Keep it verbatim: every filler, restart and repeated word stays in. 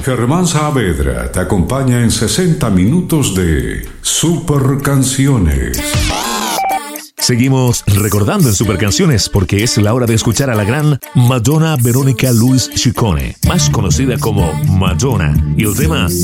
Germán Saavedra te acompaña en sesenta minutos de Super Canciones. Seguimos recordando en Super Canciones porque es la hora de escuchar a la gran Madonna Verónica Luis Ciccone, más conocida como Madonna, y el tema